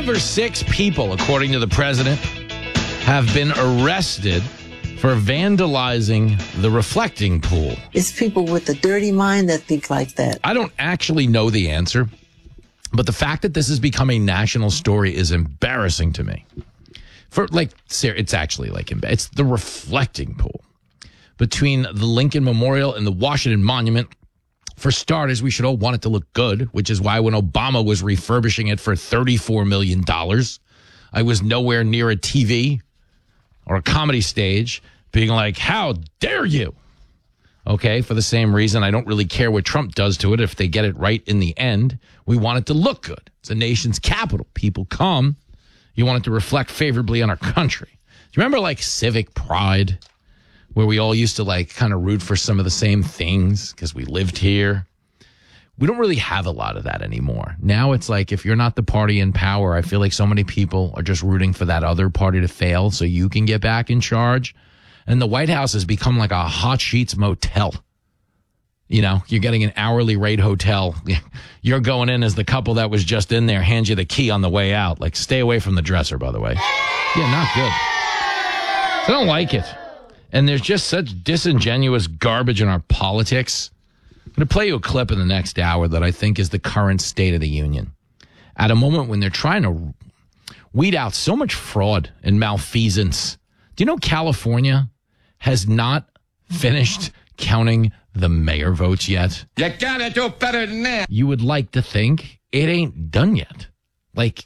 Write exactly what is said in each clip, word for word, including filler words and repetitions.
or six people, according to the president, have been arrested for vandalizing the reflecting pool. It's people with a dirty mind that think like that. I don't actually know the answer, but the fact that this has become a national story is embarrassing to me. For like, it's actually like, it's the reflecting pool between the Lincoln Memorial and the Washington Monument. For starters, we should all want it to look good, which is why when Obama was refurbishing it for thirty-four million dollars, I was nowhere near a T V or a comedy stage being like, how dare you? Okay, for the same reason, I don't really care what Trump does to it if they get it right in the end. We want it to look good. It's a nation's capital. People come. You want it to reflect favorably on our country. Do you remember like civic pride, where we all used to like kind of root for some of the same things because we lived here? We don't really have a lot of that anymore. Now it's like if you're not the party in power, I feel like so many people are just rooting for that other party to fail so you can get back in charge. And the White House has become like a hot sheets motel. You know, you're getting an hourly rate hotel. You're going in as the couple that was just in there, hands you the key on the way out. Like, stay away from the dresser, by the way. Yeah, not good. I don't like it. And there's just such disingenuous garbage in our politics. I'm going to play you a clip in the next hour that I think is the current state of the union. At a moment when they're trying to weed out so much fraud and malfeasance. Do you know California has not finished counting the mayor votes yet? You gotta do better than that. You would like to think it ain't done yet. Like,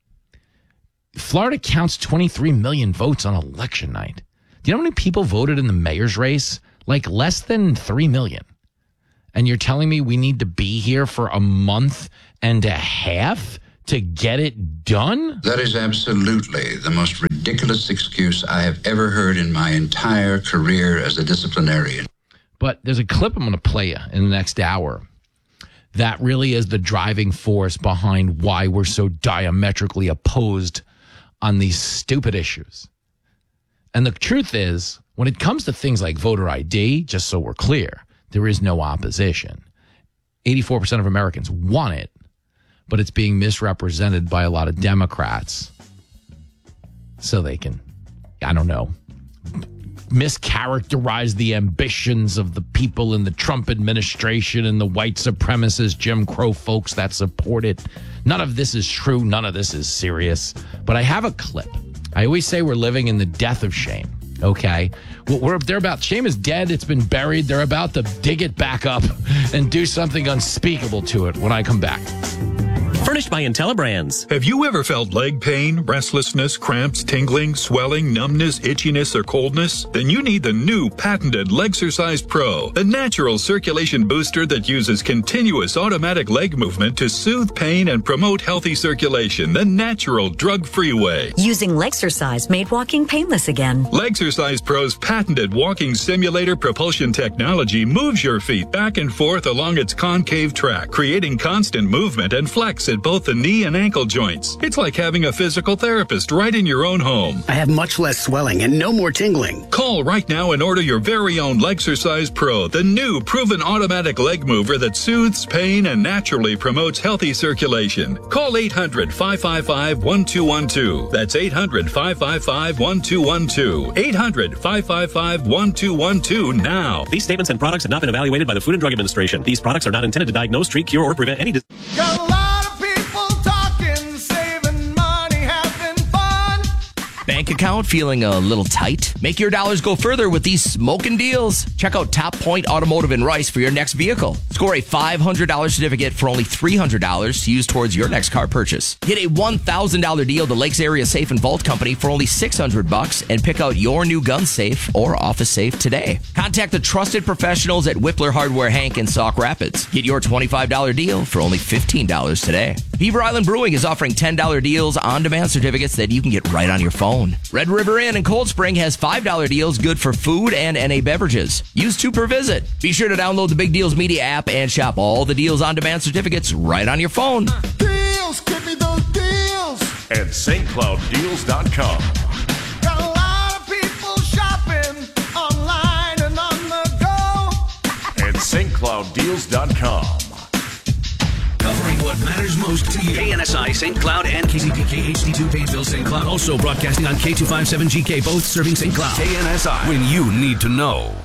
Florida counts twenty-three million votes on election night. Do you know how many people voted in the mayor's race? Like less than three million. And you're telling me we need to be here for a month and a half to get it done? That is absolutely the most ridiculous excuse I have ever heard in my entire career as a disciplinarian. But there's a clip I'm going to play you in the next hour that really is the driving force behind why we're so diametrically opposed on these stupid issues. And the truth is, when it comes to things like voter I D, just so we're clear, there is no opposition. eighty-four percent of Americans want it, but it's being misrepresented by a lot of Democrats so they can, I don't know, mischaracterize the ambitions of the people in the Trump administration and the white supremacist Jim Crow folks that support it. None of this is true. None of this is serious. But I have a clip. I always say we're living in the death of shame. Okay, well, we're they're about shame is dead. It's been buried. They're about to dig it back up and do something unspeakable to it when I come back. Furnished by IntelliBrands. Have you ever felt leg pain, restlessness, cramps, tingling, swelling, numbness, itchiness, or coldness? Then you need the new patented Legsercise Pro, the natural circulation booster that uses continuous automatic leg movement to soothe pain and promote healthy circulation the natural, drug-free way. Using Legsercise made walking painless again. Legsercise Pro's patented walking simulator propulsion technology moves your feet back and forth along its concave track, creating constant movement and flex at both the knee and ankle joints. It's like having a physical therapist right in your own home. I have much less swelling and no more tingling. Call right now and order your very own Legsercise Pro, the new proven automatic leg mover that soothes pain and naturally promotes healthy circulation. Call eight hundred, five five five, one two one two. That's eight hundred, five five five, one two one two. eight hundred, five five five, one two one two now. These statements and products have not been evaluated by the Food and Drug Administration. These products are not intended to diagnose, treat, cure, or prevent any disease. Got a lot of people talking, saving money, having fun. Bank account feeling a little tight? Make your dollars go further with these smoking deals. Check out Top Point Automotive in Rice for your next vehicle. Score a five hundred dollars certificate for only three hundred dollars to use towards your next car purchase. Get a one thousand dollars deal to Lakes Area Safe and Vault Company for only six hundred bucks and pick out your new gun safe or office safe today. Contact the trusted professionals at Whippler Hardware Hank in Sauk Rapids. Get your twenty-five dollars deal for only fifteen dollars today. Beaver Island Brewing is offering ten dollars deals on-demand certificates that you can get right on your phone. Red River Inn in Cold Spring has five dollars deals good for food and N A beverages. Use two per visit. Be sure to download the Big Deals Media app and shop all the deals on-demand certificates right on your phone. Deals, give me those deals. At Saint Cloud Deals dot com. Got a lot of people shopping online and on the go. At Saint Cloud Deals dot com. Covering Doing what matters most to you. K N S I, Saint Cloud, and K Z P K H D two, Painesville, Saint Cloud. Also broadcasting on K two fifty-seven G K, both serving Saint Cloud. K N S I, when you need to know.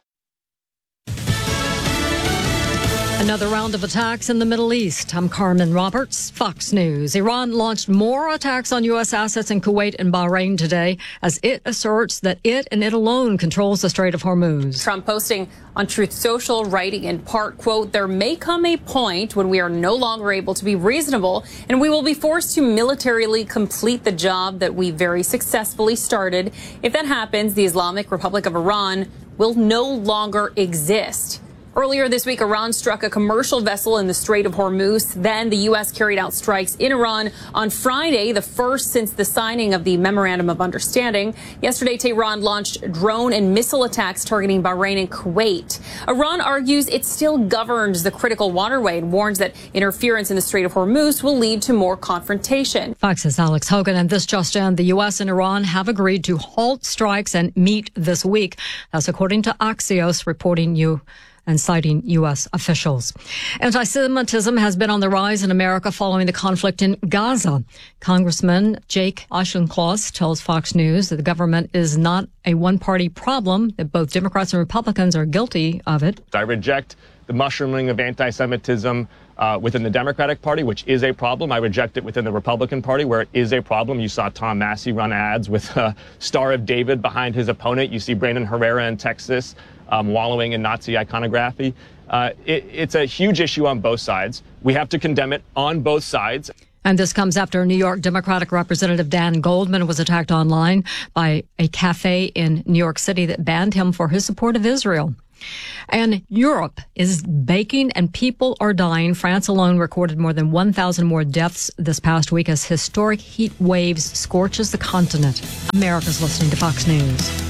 Another round of attacks in the Middle East. I'm Carmen Roberts, Fox News. Iran launched more attacks on U S assets in Kuwait and Bahrain today as it asserts that it and it alone controls the Strait of Hormuz. Trump posting on Truth Social, writing in part, quote, there may come a point when we are no longer able to be reasonable and we will be forced to militarily complete the job that we very successfully started. If that happens, the Islamic Republic of Iran will no longer exist. Earlier this week, Iran struck a commercial vessel in the Strait of Hormuz. Then the U S carried out strikes in Iran on Friday, the first since the signing of the Memorandum of Understanding. Yesterday, Tehran launched drone and missile attacks targeting Bahrain and Kuwait. Iran argues it still governs the critical waterway and warns that interference in the Strait of Hormuz will lead to more confrontation. Fox's Alex Hogan, and this just in, the U S and Iran have agreed to halt strikes and meet this week. That's according to Axios, reporting you. and citing U S officials. Anti-Semitism has been on the rise in America following the conflict in Gaza. Congressman Jake Auchincloss tells Fox News that the government is not a one-party problem, that both Democrats and Republicans are guilty of it. I reject the mushrooming of anti-Semitism uh, within the Democratic Party, which is a problem. I reject it within the Republican Party, where it is a problem. You saw Tom Massey run ads with uh, Star of David behind his opponent. You see Brandon Herrera in Texas um, wallowing in Nazi iconography. Uh, it, it's a huge issue on both sides. We have to condemn it on both sides. And this comes after New York Democratic Representative Dan Goldman was attacked online by a cafe in New York City that banned him for his support of Israel. And Europe is baking and people are dying. France alone recorded more than one thousand more deaths this past week as historic heat waves scorches the continent. America's listening to Fox News.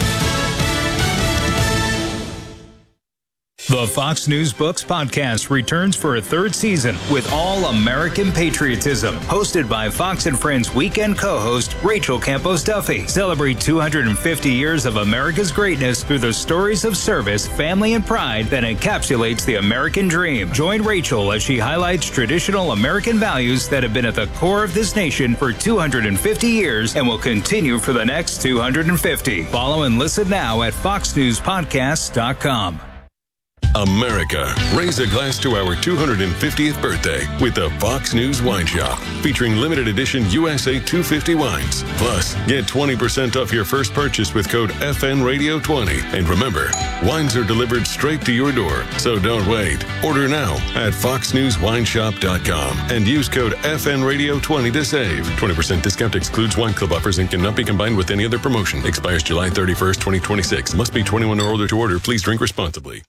The Fox News Books podcast returns for a third season with All American Patriotism, hosted by Fox and Friends weekend co-host Rachel Campos Duffy. Celebrate two hundred fifty years of America's greatness through the stories of service, family, and pride that encapsulates the American dream. Join Rachel as she highlights traditional American values that have been at the core of this nation for two hundred fifty years and will continue for the next two hundred fifty. Follow and listen now at fox news podcast dot com. America, raise a glass to our two hundred fiftieth birthday with the Fox News Wine Shop, featuring limited edition U S A two fifty wines. Plus, get twenty percent off your first purchase with code F N Radio twenty. And remember, wines are delivered straight to your door, so don't wait. Order now at fox news wine shop dot com and use code F N Radio twenty to save. twenty percent discount excludes wine club offers and cannot be combined with any other promotion. Expires July thirty-first, twenty twenty-six. Must be twenty-one or older to order. Please drink responsibly.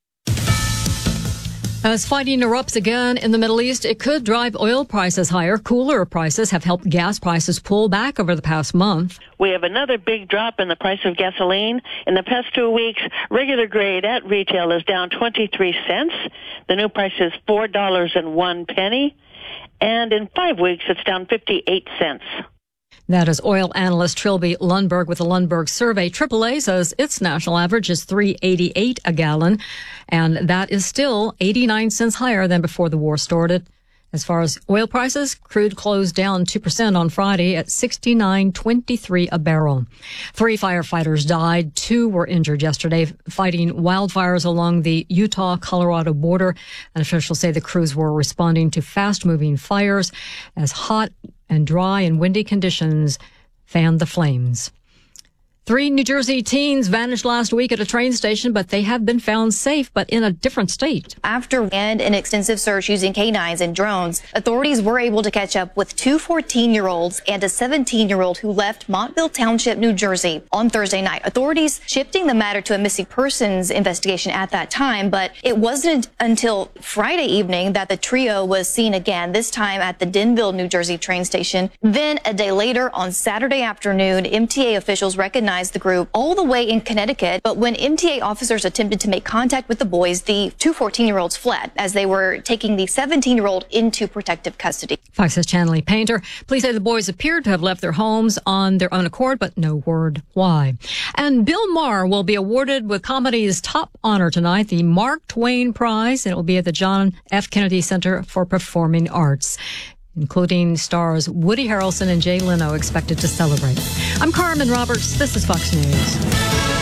As fighting erupts again in the Middle East, it could drive oil prices higher. Cooler prices have helped gas prices pull back over the past month. We have another big drop in the price of gasoline. In the past two weeks, regular grade at retail is down twenty-three cents. The new price is four dollars and one penny. And in five weeks, it's down fifty-eight cents. That is oil analyst Trilby Lundberg with the Lundberg survey. triple A says its national average is three dollars and eighty cents a gallon, and that is still eighty-nine cents higher than before the war started. As far as oil prices, crude closed down two percent on Friday at sixty-nine twenty-three a barrel. Three firefighters died. Two were injured yesterday fighting wildfires along the Utah-Colorado border. And officials say the crews were responding to fast-moving fires as hot and dry and windy conditions fanned the flames. Three New Jersey teens vanished last week at a train station, but they have been found safe, but in a different state. After and an extensive search using canines and drones, authorities were able to catch up with two fourteen-year-olds and a seventeen-year-old who left Montville Township, New Jersey on Thursday night. Authorities shifting the matter to a missing persons investigation at that time, but it wasn't until Friday evening that the trio was seen again, this time at the Denville, New Jersey train station. Then a day later, on Saturday afternoon, M T A officials recognized recognized the group all the way in Connecticut, but when M T A officers attempted to make contact with the boys, the two fourteen-year-olds fled as they were taking the seventeen-year-old into protective custody. Fox's Chanley Painter. Police say the boys appeared to have left their homes on their own accord, but no word why. And Bill Maher will be awarded with comedy's top honor tonight, the Mark Twain Prize. It will be at the John F. Kennedy Center for Performing Arts, including stars Woody Harrelson and Jay Leno expected to celebrate. I'm Carmen Roberts. This is Fox News.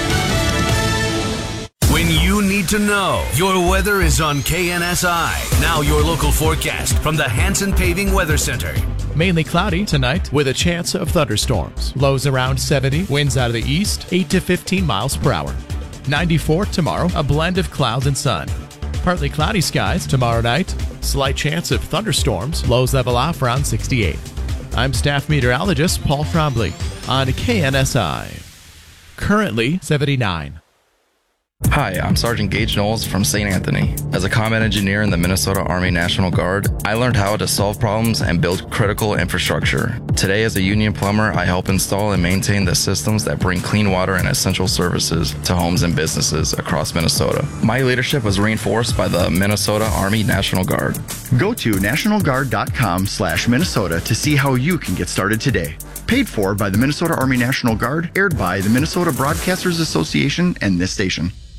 When you need to know, your weather is on K N S I. Now your local forecast from the Hanson Paving Weather Center. Mainly cloudy tonight with a chance of thunderstorms. Lows around seventy, winds out of the east, eight to fifteen miles per hour. ninety-four tomorrow, a blend of clouds and sun. Partly cloudy skies tomorrow night. Slight chance of thunderstorms. Lows level off around sixty-eight. I'm staff meteorologist Paul Trombley on K N S I. Currently seventy-nine. Hi, I'm Sergeant Gage Knowles from Saint Anthony. As a combat engineer in the Minnesota Army National Guard, I learned how to solve problems and build critical infrastructure. Today, as a union plumber, I help install and maintain the systems that bring clean water and essential services to homes and businesses across Minnesota. My leadership was reinforced by the Minnesota Army National Guard. Go to national guard dot com slash Minnesota to see how you can get started today. Paid for by the Minnesota Army National Guard, aired by the Minnesota Broadcasters Association and this station.